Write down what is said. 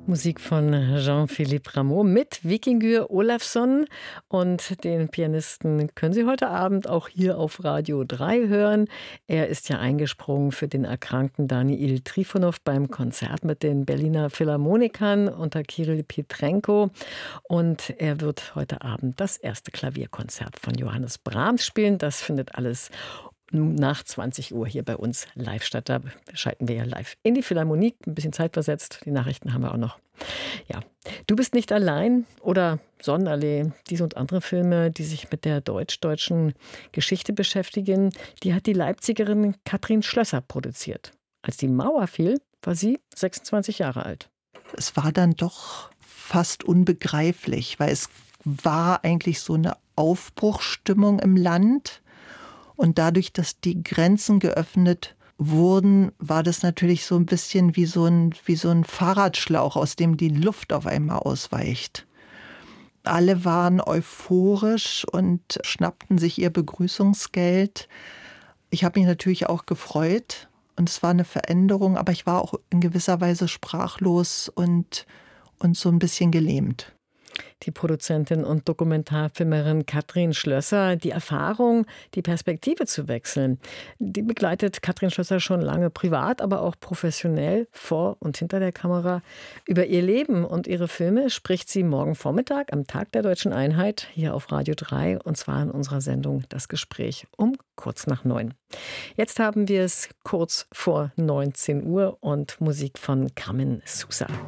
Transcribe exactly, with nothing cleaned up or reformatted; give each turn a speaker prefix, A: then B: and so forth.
A: Musik von Jean-Philippe Rameau mit Víkingur Ólafsson, und den Pianisten können Sie heute Abend auch hier auf Radio drei hören. Er ist ja eingesprungen für den erkrankten Daniil Trifonov beim Konzert mit den Berliner Philharmonikern unter Kirill Petrenko, und er wird heute Abend das erste Klavierkonzert von Johannes Brahms spielen. Das findet alles nach zwanzig Uhr hier bei uns live statt. Da schalten wir ja live in die Philharmonie, ein bisschen zeitversetzt. Die Nachrichten haben wir auch noch. Ja, Du bist nicht allein oder Sonnenallee, diese und andere Filme, die sich mit der deutsch-deutschen Geschichte beschäftigen, die hat die Leipzigerin Kathrin Schlösser produziert. Als die Mauer fiel, war sie sechsundzwanzig Jahre alt.
B: Es war dann doch fast unbegreiflich, weil es war eigentlich so eine Aufbruchsstimmung im Land. Und dadurch, dass die Grenzen geöffnet wurden, war das natürlich so ein bisschen wie so ein, wie so ein Fahrradschlauch, aus dem die Luft auf einmal ausweicht. Alle waren euphorisch und schnappten sich ihr Begrüßungsgeld. Ich habe mich natürlich auch gefreut und es war eine Veränderung, aber ich war auch in gewisser Weise sprachlos und, und so ein bisschen gelähmt.
A: Die Produzentin und Dokumentarfilmerin Kathrin Schlösser, die Erfahrung, die Perspektive zu wechseln, die begleitet Kathrin Schlösser schon lange privat, aber auch professionell vor und hinter der Kamera. Über ihr Leben und ihre Filme spricht sie morgen Vormittag am Tag der Deutschen Einheit hier auf Radio drei, und zwar in unserer Sendung Das Gespräch um kurz nach neun. Jetzt haben wir es kurz vor neunzehn Uhr und Musik von Carmen Sousa.